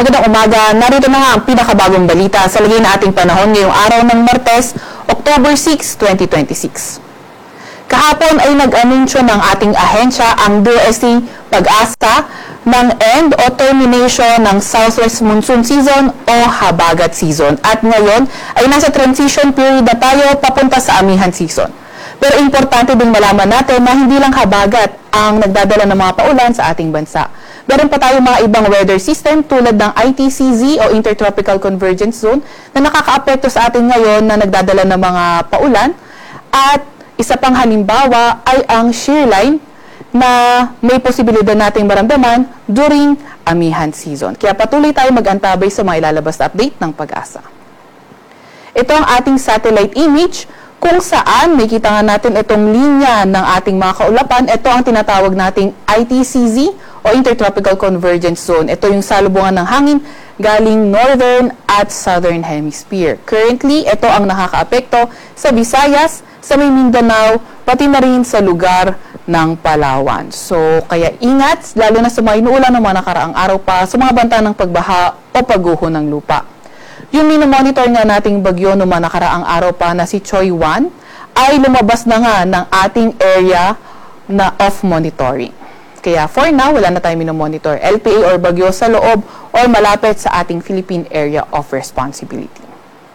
Magandang umaga, narito na nga ang pinakabagong balita sa lagay na ating panahon ngayong araw ng Martes, October 6, 2026. Kahapon ay nag-anunsyo ng ating ahensya ang DOST Pag-asa ng end o termination ng Southwest Monsoon Season o Habagat Season. At ngayon ay nasa transition period na tayo papunta sa Amihan Season. Pero importante din malaman natin na hindi lang habagat ang nagdadala ng mga paulan sa ating bansa. Meron pa tayong mga ibang weather system tulad ng ITCZ o Intertropical Convergence Zone na nakakaapekto sa atin ngayon na nagdadala ng mga paulan. At isa pang halimbawa ay ang shear line na may posibilidad nating maramdaman during Amihan Season. Kaya patuloy tayo mag-antabay sa mga ilalabas na update ng Pag-asa. Ito ang ating satellite image kung saan makikita nga natin itong linya ng ating mga kaulapan. Ito ang tinatawag nating ITCZ o Intertropical Convergence Zone. Ito yung salubungan ng hangin galing Northern at Southern Hemisphere. Currently, ito ang nakakaapekto sa Visayas, sa Mindanao, pati na rin sa lugar ng Palawan. So, kaya ingat, lalo na sa mga inuulan ng mga nakaraang araw pa sa mga banta ng pagbaha o pagguho ng lupa. Yung minomonitor nga nating bagyo noong mga nakaraang araw pa na si Choy 1 ay lumabas na nga ng ating area na of monitoring. Kaya for now, wala na tayong minomonitor LPA or bagyo sa loob or malapit sa ating Philippine Area of Responsibility.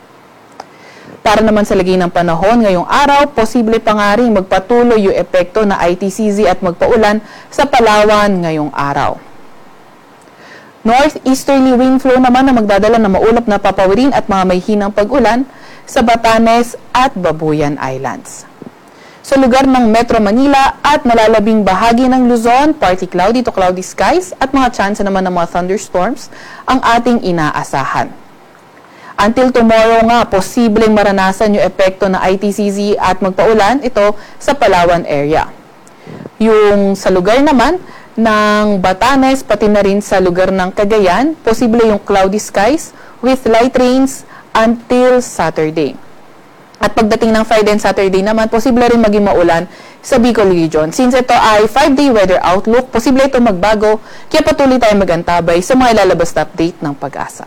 Para naman sa lagay ng panahon ngayong araw, posible pa nga rin magpatuloy yung epekto na ITCZ at magpaulan sa Palawan ngayong araw. Northeasterly wind flow naman na magdadala ng maulap na papawirin at mga may hinang pag-ulan sa Batanes at Babuyan Islands. Sa lugar ng Metro Manila at malalabing bahagi ng Luzon, partly cloudy to cloudy skies at mga chance naman ng mga thunderstorms ang ating inaasahan. Until tomorrow nga, posibleng maranasan yung epekto ng ITCZ at magpaulan ito sa Palawan area. Yung sa lugar naman ng Batanes, pati na rin sa lugar ng Cagayan, posible yung cloudy skies with light rains until Saturday. At pagdating ng Friday and Saturday naman, posible rin maging maulan sa Bicol Region. Since ito ay 5-day weather outlook, posible ito magbago, kaya patuloy tayong mag-antabay sa mga ilalabas na update ng Pag-asa.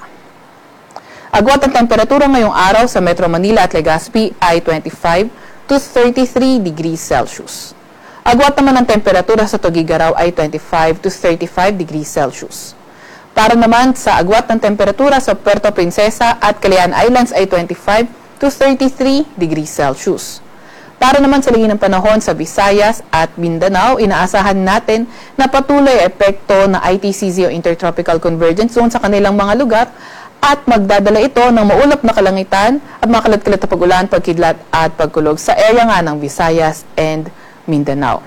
Agwat ang temperatura ngayong araw sa Metro Manila at Legazpi ay 25 to 33 degrees Celsius. Agwat naman ang temperatura sa Tuguegarao ay 25 to 35 degrees Celsius. Para naman sa agwat ng temperatura sa Puerto Princesa at Calayan Islands ay 25 to 33 degrees Celsius. Para naman sa lagay ng panahon sa Visayas at Mindanao, inaasahan natin na patuloy epekto ng ITCZ o Intertropical Convergence Zone sa kanilang mga lugar at magdadala ito ng maulap na kalangitan at mga kalat-kalat na pag-ulan, pagkidlat at pagkulog sa area nga ng Visayas and Mindanao.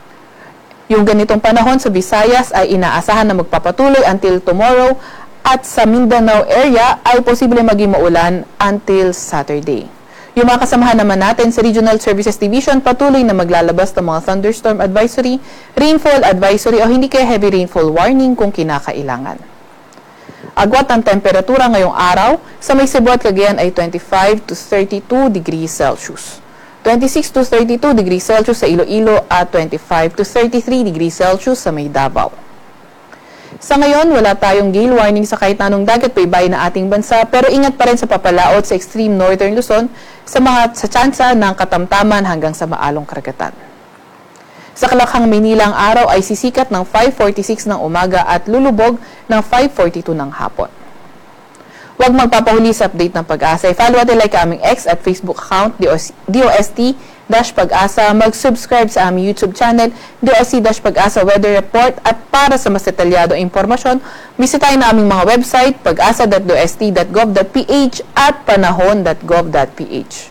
Yung ganitong panahon sa Visayas ay inaasahan na magpapatuloy until tomorrow at sa Mindanao area ay posible maging maulan until Saturday. Yung mga kasamahan naman natin sa Regional Services Division patuloy na maglalabas ng mga thunderstorm advisory, rainfall advisory o hindi kaya heavy rainfall warning kung kinakailangan. Agwat ang temperatura ngayong araw sa may Cebu at Cagayan ay 25 to 32 degrees Celsius. 26 to 32 degrees Celsius sa Iloilo at 25 to 33 degrees Celsius sa may Davao. Sa ngayon, wala tayong gale warning sa kahit anong dagat paybay na ating bansa pero ingat pa rin sa papalaot sa extreme northern Luzon sa tsansa ng katamtaman hanggang sa maalong karagatan. Sa Kalakhang, Maynila ang araw ay sisikat ng 5:46 ng umaga at lulubog ng 5:42 ng hapon. Huwag magpapahuli sa update ng Pag-asa. I-follow at like aming X at Facebook account, DOST-Pag-asa. Mag-subscribe sa aming YouTube channel, DOST-Pag-asa Weather Report. At para sa mas detalyado impormasyon, bisitahin na aming mga website, pag-asa.dost.gov.ph at panahon.gov.ph.